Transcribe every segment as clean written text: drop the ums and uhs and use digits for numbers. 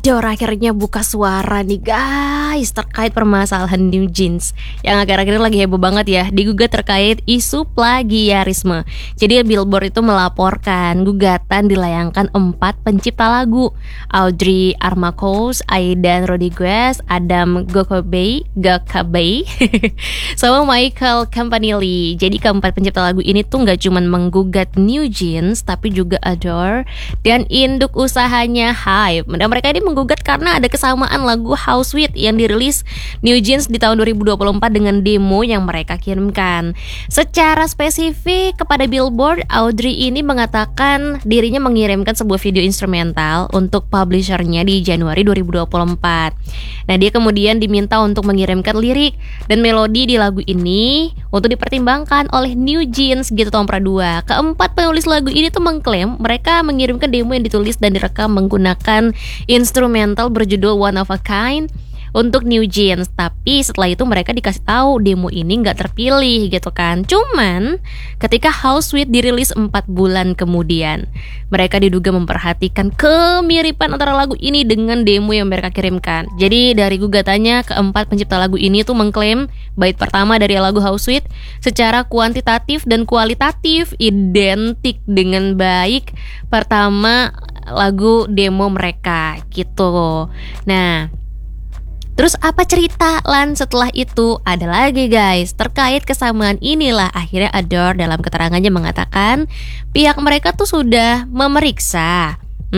Adore akhirnya buka suara nih guys terkait permasalahan New Jeans yang akhir-akhir ini lagi heboh banget ya, digugat terkait isu plagiarisme. Jadi Billboard itu melaporkan gugatan dilayangkan 4 pencipta lagu, Audrey Armakos, Aidan Rodriguez, Adam Gokabay sama Michael Campanelli. Jadi keempat pencipta lagu ini tuh gak cuman menggugat New Jeans tapi juga Adore dan induk usahanya Hype. Dan mereka ini menggugat karena ada kesamaan lagu How Sweet yang dirilis New Jeans di tahun 2024 dengan demo yang mereka kirimkan. Secara spesifik kepada Billboard, Audrey ini mengatakan dirinya mengirimkan sebuah video instrumental untuk publishernya di Januari 2024. Nah, dia kemudian diminta untuk mengirimkan lirik dan melodi di lagu ini untuk dipertimbangkan oleh New Jeans gitu tahun pradua. Keempat penulis lagu ini tuh mengklaim mereka mengirimkan demo yang ditulis dan direkam menggunakan instrumental berjudul One of a Kind untuk New Jeans. Tapi setelah itu mereka dikasih tahu demo ini nggak terpilih gitu kan. Cuman ketika How Sweet dirilis 4 bulan kemudian, mereka diduga memperhatikan kemiripan antara lagu ini dengan demo yang mereka kirimkan. Jadi dari gugatannya, keempat pencipta lagu ini tuh mengklaim bait pertama dari lagu How Sweet secara kuantitatif dan kualitatif identik dengan baik pertama lagu demo mereka gitu. Nah, terus apa cerita Lan setelah itu? Ada lagi guys, terkait kesamaan inilah akhirnya Adore dalam keterangannya mengatakan pihak mereka tuh sudah memeriksa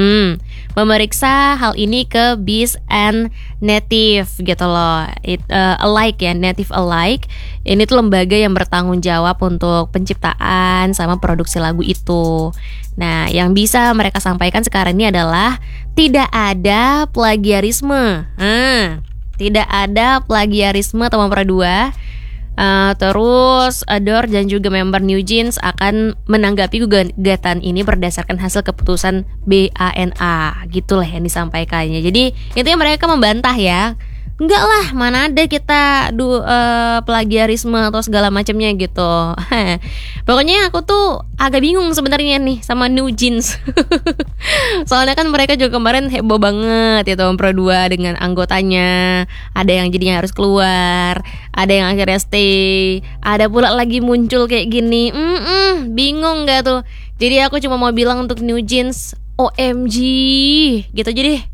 hal ini ke Beast and Native gitu loh. Alike ya, Native Alike. Ini tuh lembaga yang bertanggung jawab untuk penciptaan sama produksi lagu itu. Nah, yang bisa mereka sampaikan sekarang ini adalah tidak ada plagiarisme. Tidak ada plagiarisme tahun pradua. Terus Adore dan juga member New Jeans akan menanggapi gugatan ini berdasarkan hasil keputusan BANA. Gitulah yang disampaikannya. Jadi intinya mereka membantah ya, enggak lah, mana ada kita plagiarisme atau segala macamnya gitu. Pokoknya aku tuh agak bingung sebenarnya nih sama New Jeans. Soalnya kan mereka juga kemarin heboh banget ya tahun Pro 2 dengan anggotanya. Ada yang jadinya harus keluar, ada yang akhirnya stay, ada pula lagi muncul kayak gini. Bingung gak tuh? Jadi aku cuma mau bilang untuk New Jeans, OMG gitu aja deh.